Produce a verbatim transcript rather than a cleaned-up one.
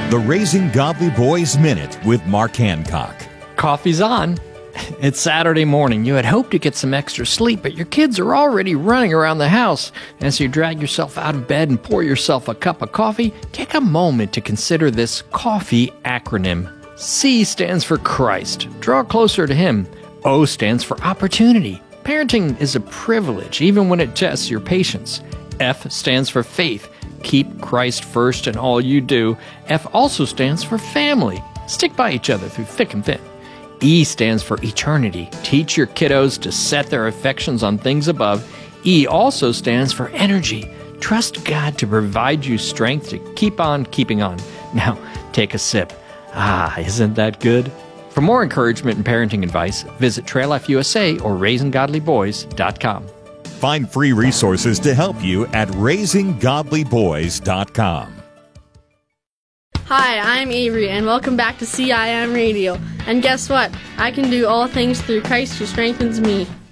The Raising Godly Boys Minute with Mark Hancock. Coffee's on. It's Saturday morning. You had hoped to get some extra sleep, but your kids are already running around the house. As you drag yourself out of bed and pour yourself a cup of coffee, take a moment to consider this COFFEE acronym. C stands for Christ. Draw closer to Him. O stands for opportunity. Parenting is a privilege, even when it tests your patience. F stands for faith. Keep Christ first in all you do. F also stands for family. Stick by each other through thick and thin. E stands for eternity. Teach your kiddos to set their affections on things above. E also stands for energy. Trust God to provide you strength to keep on keeping on. Now, take a sip. Ah, isn't that good? For more encouragement and parenting advice, visit Trail Life U S A or raising godly boys dot com. Find free resources to help you at raising godly boys dot com. Hi, I'm Avery, and welcome back to C I M Radio. And guess what? I can do all things through Christ who strengthens me.